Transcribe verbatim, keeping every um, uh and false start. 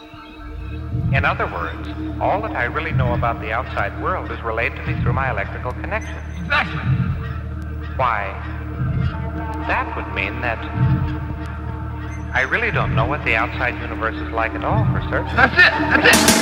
In other words, all that I really know about the outside world is relayed to me through my electrical connections. Exactly. Why, that would mean that I really don't know what the outside universe is like at all, for certain. That's it. That's it.